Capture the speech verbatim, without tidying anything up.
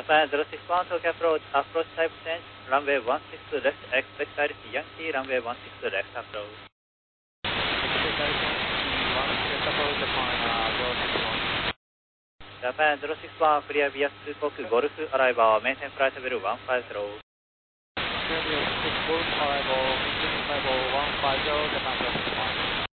Japan zero six one Tokyo approach, approach type change, runway one six left, expect I R C Yankee, runway one six left approach. Japan zero six one clear via Sukok Golf arrival, maintain flight level one five zero. Golf arrival, maintain flight level one five zero, Japan zero six one.